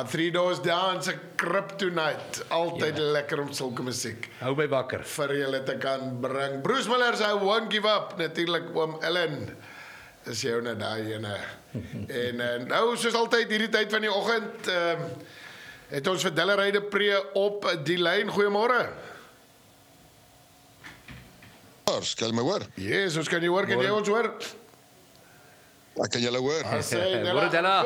Maar Three Doors Down se kryptonite, altyd lekker om sulke musiek Hou my wakker. vir julle te kan bring. Bruce Miller se Won't Give Up, natuurlik oom Ellen. Is jou net daai ene. En nou soos altyd hierdie tyd van die oggend, het ons vir Dilleryde Pre op die lyn. Goeiemôre. Kan jy my hoor? Yes, ons kan jy hoor, kan jy ons hoor? Ek kan julle hoor. Môre Della.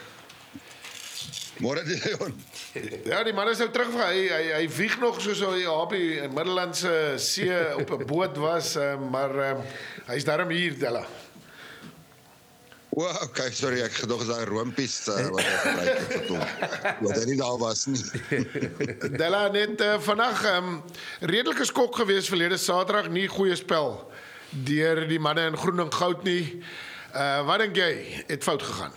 Môre Dion. Ja, die man is nou terug, hy wieg nog soos hy op die Middellandse See op 'n boot was, maar hy's daarom hier, Della. Wow, okay, sorry, ek gedog is daai roompies wat ek gebruik het vir hom. Wat hy nie daar was nie. Della net vandag redelike skok gewees verlede Saterdag, nie goeie spel deur die manne in groen en goud nie. Wat dink jy, het fout gegaan?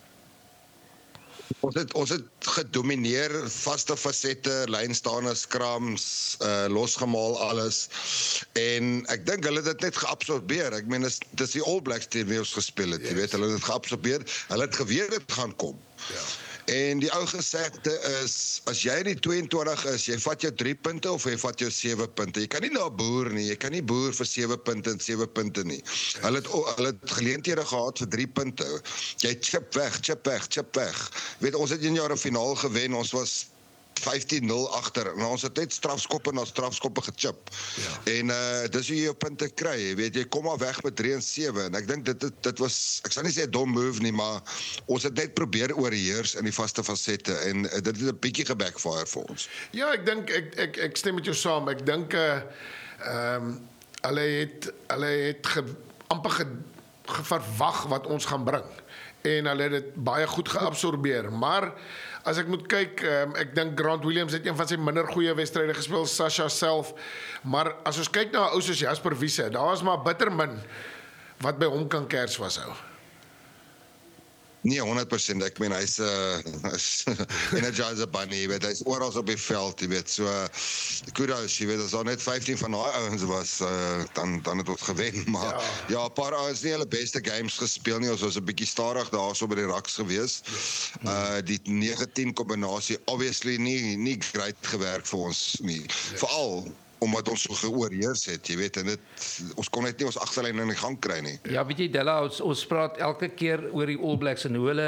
Ons het gedomineer, vaste fasette, lynstaande skrams, losgemaal alles. En ek dink hulle het dit net geabsorbeer. Ek meen dis die All Blacks teen wie ons gespeel het, jy weet, hulle het dit geabsorbeer. Hulle het geweet dit gaan kom. Ja. En die ou gesegde is, as jy in die 22 is, jy vat jou 3 punte of jy vat jou 7 punte. Jy kan nie daar boer nie, jy kan nie boer vir 7 punte en 7 punte nie. Hulle het geleenthede gehad vir 3 punte. Jy chip weg. Weet, ons het 1 jaar 'n finaal gewen, ons was 15-0 agter, en ons het net strafskoppe na strafskoppe gechip. Ja. En dis hoe jy jou punte kry, jy weet, jy kom maar weg met 3 en 7, en ek dink dit was, ek sal nie sê 'n dom move nie, maar ons het net probeer oorheers in die vaste fasette, en dit het 'n bietjie gebackfire vir ons. Ja, ek dink, ek stem met jou saam, ek dink, hulle het amper verwag wat ons gaan bring, en hulle het dit baie goed geabsorbeer, maar as ek moet kyk, ek dink Grant Williams het een van sy minder goeie wedstryde gespeel, Sasha self, maar as ons kyk na 'n ou soos Jasper Wiese, daar was maar bitter min wat by hom kan kers vashou. Nee, 100%, ek meen, hy's energizer bunny, jy weet, hy's oral op die veld, jy weet, so, kudos, jy weet, as daar net 15 van daai ouens was, dan het ons gewen, maar ja, 'n paar ouens nie hulle beste games gespeel nie, ons was 'n bietjie stadig daar so by die raks gewees, die 9-10 kombinasie, obviously nie great gewerk vir ons nie, veral, omdat ons so geoorheers het, jy weet, en ons kon net nie ons agterlyn in die gang kry nie. Ja, weet jy Della, ons praat elke keer oor die All Blacks en hoe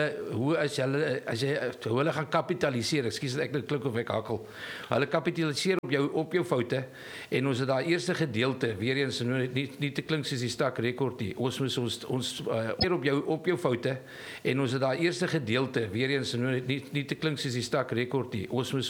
hulle gaan kapitaliseer. Ekskuus dat ek dit klink of ek hakkel. Hulle kapitaliseer op jou foute, en ons het daai eerste gedeelte weer eens nie te klink soos die stak rekord nie. Ons op jou foute, en ons het daai eerste gedeelte weer eens nie te klink soos die stak rekord nie. Ons moes